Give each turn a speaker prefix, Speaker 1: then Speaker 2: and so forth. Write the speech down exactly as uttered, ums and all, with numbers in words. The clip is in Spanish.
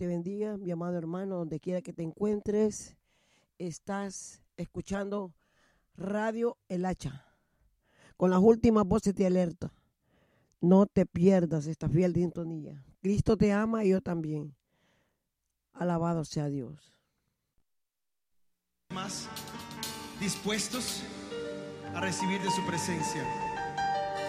Speaker 1: te bendiga, mi amado hermano, donde quiera que te encuentres. Estás escuchando Radio El Hacha, con las últimas voces de alerta. No te pierdas esta fiel sintonía. Cristo te ama y yo también. Alabado sea Dios.
Speaker 2: Más dispuestos a recibir de su presencia.